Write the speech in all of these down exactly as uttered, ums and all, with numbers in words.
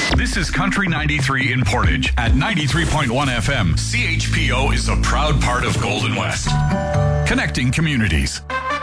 This is Country ninety-three in Portage at ninety-three point one F M. C H P O is a proud part of Golden West, connecting communities.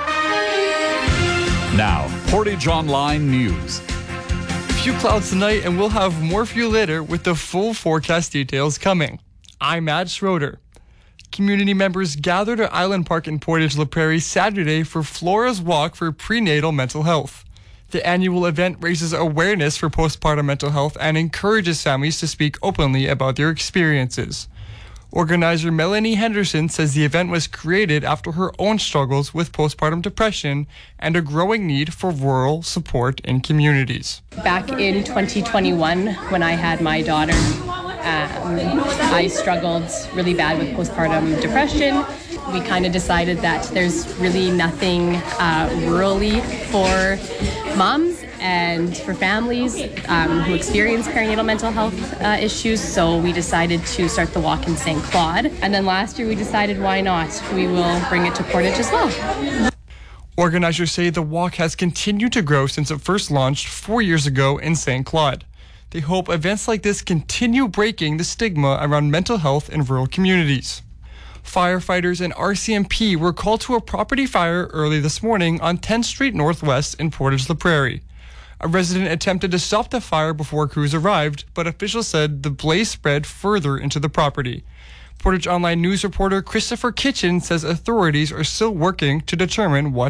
Now, Portage Online News. Few clouds tonight, and we'll have more for you later with the full forecast details coming. I'm Matt Schroeder. Community members gathered at Island Park in Portage La Prairie Saturday for Flora's Walk for Prenatal Mental Health. The annual event raises awareness for postpartum mental health and encourages families to speak openly about their experiences. Organizer Melanie Henderson says the event was created after her own struggles with postpartum depression and a growing need for rural support in communities. Back in twenty twenty-one, when I had my daughter, um, I struggled really bad with postpartum depression. We kind of decided that there's really nothing uh, rurally for moms and for families um, who experience perinatal mental health uh, issues. So we decided to start the walk in Saint Claude. And then last year we decided, why not? We will bring it to Portage as well. Organizers say the walk has continued to grow since it first launched four years ago in Saint Claude. They hope events like this continue breaking the stigma around mental health in rural communities. Firefighters and R C M P were called to a property fire early this morning on tenth Street Northwest in Portage La Prairie. A resident attempted to stop the fire before crews arrived, but officials said the blaze spread further into the property. Portage Online News reporter Christopher Kitchen says authorities are still working to determine what